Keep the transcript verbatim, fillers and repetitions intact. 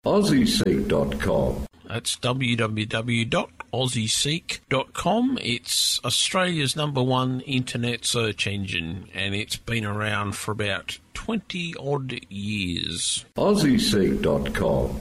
aussie seek dot com. That's w w w dot aussie seek dot com. It's Australia's number one internet search engine, and it's been around for about twenty odd years. aussie seek dot com.